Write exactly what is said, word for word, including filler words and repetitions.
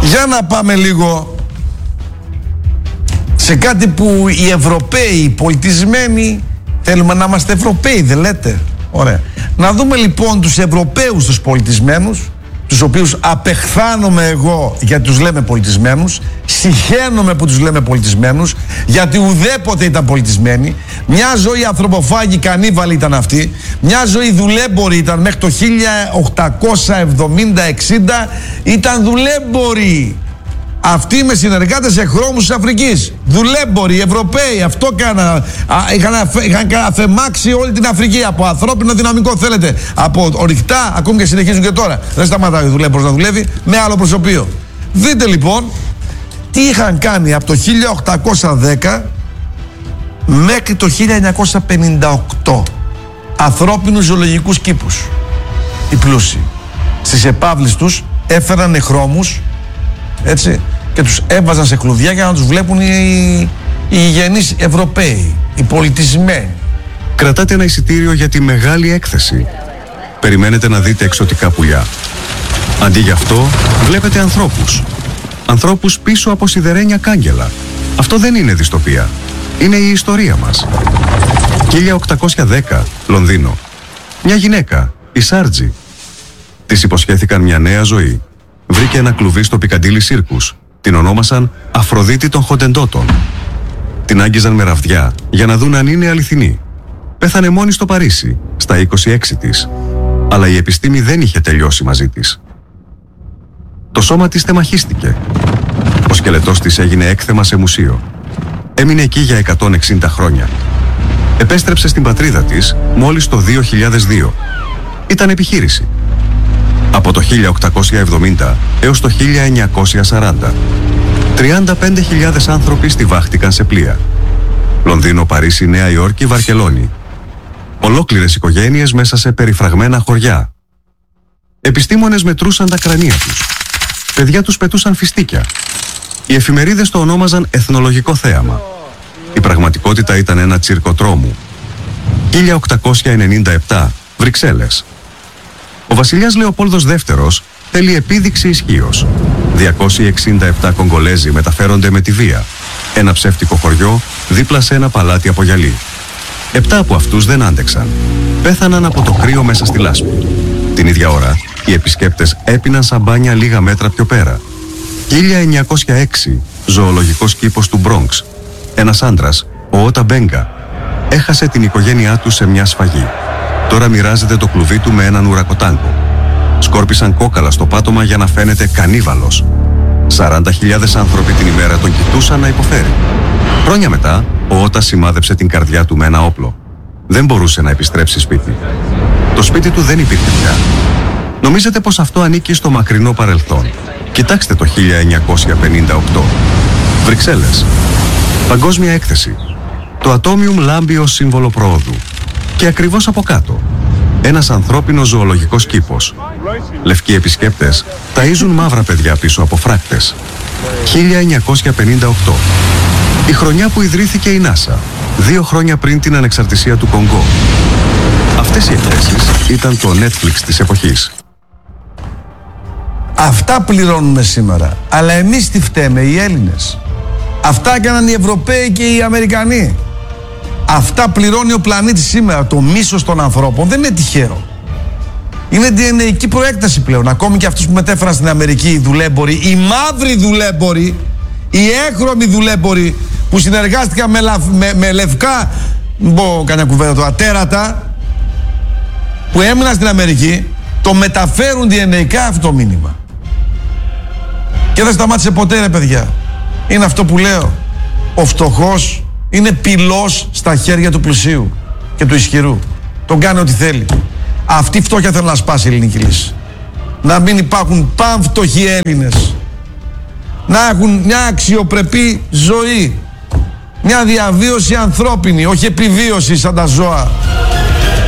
Για να πάμε λίγο σε κάτι που οι Ευρωπαίοι, οι πολιτισμένοι, θέλουμε να είμαστε Ευρωπαίοι, δεν λέτε? Ωραία. Να δούμε λοιπόν τους Ευρωπαίους τους πολιτισμένους, τους οποίους απεχθάνομαι εγώ γιατί τους λέμε πολιτισμένους, συχαίνομαι που τους λέμε πολιτισμένους, γιατί ουδέποτε ήταν πολιτισμένοι. Μια ζωή ανθρωποφάγοι κανίβαλοι ήταν αυτοί, μια ζωή δουλέμποροι ήταν μέχρι το χίλια οκτακόσια εβδομήντα εξήντα, ήταν δουλέμποροι. Αυτοί με συνεργάτες εχρώμους της Αφρικής. Δουλέμποροι, Ευρωπαίοι, αυτό κάναν. Είχαν, είχαν αφαιμάξει όλη την Αφρική από ανθρώπινο δυναμικό, θέλετε. Από ορυκτά, ακόμη και συνεχίζουν και τώρα. Δεν σταματάει ο δουλέμπορος να δουλεύει με άλλο προσωπείο. Δείτε λοιπόν τι είχαν κάνει από το χίλια οκτακόσια δέκα μέχρι το χίλια εννιακόσια πενήντα οκτώ. Ανθρώπινους ζωολογικούς κήπους. Οι πλούσιοι. Στις επαύλεις τους έφεραν εχρώμους, έτσι, και τους έβαζαν σε κλουβιά για να τους βλέπουν οι, οι γενείς Ευρωπαίοι, οι πολιτισμένοι. Κρατάτε ένα εισιτήριο για τη μεγάλη έκθεση. Περιμένετε να δείτε εξωτικά πουλιά. Αντί γι' αυτό, βλέπετε ανθρώπους. Ανθρώπους πίσω από σιδερένια κάγκελα. Αυτό δεν είναι δυστοπία. Είναι η ιστορία μας. χίλια οκτακόσια δέκα, Λονδίνο. Μια γυναίκα, η Σάρτζη. Της υποσχέθηκαν μια νέα ζωή. Βρήκε ένα κλουβί στο Πικαντίλι Σίρκους. Την ονόμασαν Αφροδίτη των Χοντεντότων. Την άγγιζαν με ραβδιά για να δουν αν είναι αληθινή. Πέθανε μόνη στο Παρίσι, στα είκοσι έξι της. Αλλά η επιστήμη δεν είχε τελειώσει μαζί της. Το σώμα της τεμαχίστηκε. Ο σκελετός της έγινε έκθεμα σε μουσείο. Έμεινε εκεί για εκατόν εξήντα χρόνια. Επέστρεψε στην πατρίδα της μόλις το δύο χιλιάδες δύο. Ήταν επιχείρηση. Από το χίλια οκτακόσια εβδομήντα έως το χίλια εννιακόσια σαράντα. τριάντα πέντε χιλιάδες άνθρωποι στιβάχτηκαν σε πλοία. Λονδίνο, Παρίσι, Νέα Υόρκη, Βαρκελόνη. Ολόκληρες οικογένειες μέσα σε περιφραγμένα χωριά. Επιστήμονες μετρούσαν τα κρανία τους. Παιδιά τους πετούσαν φιστίκια. Οι εφημερίδες το ονόμαζαν εθνολογικό θέαμα. Η πραγματικότητα ήταν ένα τσίρκο τρόμου. χίλια οκτακόσια ενενήντα επτά, Βρυξέλλες. Ο βασιλιάς Λεοπόλδος δεύτερος θέλει επίδειξη ισχύος. διακόσιοι εξήντα επτά Κογκολέζοι μεταφέρονται με τη βία. Ένα ψεύτικο χωριό δίπλα σε ένα παλάτι από γυαλί. Επτά από αυτούς δεν άντεξαν. Πέθαναν από το κρύο μέσα στη λάσπη. Την ίδια ώρα, οι επισκέπτες έπιναν σαμπάνια λίγα μέτρα πιο πέρα. χίλια εννιακόσια έξι, ζωολογικός κήπος του Μπρόγκς. Ένας άντρας, ο Ότα Μπέγκα, έχασε την οικογένειά του σε μια σφαγή. Τώρα μοιράζεται το κλουβί του με έναν ουρακοτάγκο. Σκόρπισαν κόκαλα στο πάτωμα για να φαίνεται κανίβαλος. σαράντα χιλιάδες άνθρωποι την ημέρα τον κοιτούσαν να υποφέρει. Χρόνια μετά, ο Ότα σημάδεψε την καρδιά του με ένα όπλο. Δεν μπορούσε να επιστρέψει σπίτι. Το σπίτι του δεν υπήρχε πια. Νομίζετε πως αυτό ανήκει στο μακρινό παρελθόν? Κοιτάξτε το χίλια εννιακόσια πενήντα οκτώ. Βρυξέλλες. Παγκόσμια έκθεση. Το ατόμιουμ λάμπει ως σύμβολο προόδου. Και ακριβώς από κάτω, ένας ανθρώπινος ζωολογικός κήπος. Λευκοί επισκέπτες ταΐζουν μαύρα παιδιά πίσω από φράκτες. χίλια εννιακόσια πενήντα οκτώ. Η χρονιά που ιδρύθηκε η NASA, δύο χρόνια πριν την ανεξαρτησία του Κονγκό. Αυτές οι εκθέσεις ήταν το Netflix της εποχής. Αυτά πληρώνουμε σήμερα. Αλλά εμείς τι φταίμε, οι Έλληνες? Αυτά έκαναν οι Ευρωπαίοι και οι Αμερικανοί. Αυτά πληρώνει ο πλανήτης σήμερα. Το μίσος των ανθρώπων δεν είναι τυχαίο. Είναι ντι εν έι-κη προέκταση πλέον. Ακόμη και αυτούς που μετέφεραν στην Αμερική οι δουλέμποροι, οι μαύροι δουλέμποροι, οι έγχρωμοι δουλέμποροι που συνεργάστηκαν με, λα... με... με λευκά, μπω κανένα κουβέντα τώρα, τέρατα, που έμειναν στην Αμερική, το μεταφέρουν ντι εν έι-ικά αυτό το μήνυμα. Και δεν σταμάτησε ποτέ, ρε παιδιά. Είναι αυτό που λέω. Ο φτωχός είναι πυλός στα χέρια του πλουσίου και του ισχυρού. Τον κάνει ό,τι θέλει. Αυτή η φτώχεια θέλει να σπάσει η ελληνική λύση. Να μην υπάρχουν πανφτωχοί Έλληνες. Να έχουν μια αξιοπρεπή ζωή. Μια διαβίωση ανθρώπινη, όχι επιβίωση σαν τα ζώα.